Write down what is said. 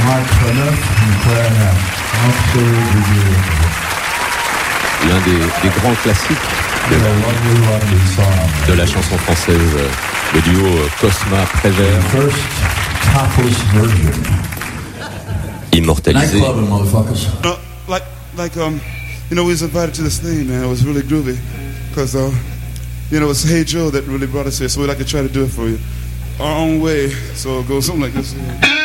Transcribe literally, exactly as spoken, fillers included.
L'un des, des grands classiques de la, de la chanson française, le duo Cosma-Prévert, immortalisé. No, like, like, um, you know, we was invited to this thing, man. It was really groovy, cause, uh, you know, it's Hey Joe that really brought us here, so we'd like to try to do it for you, our own way. So it goes something like this.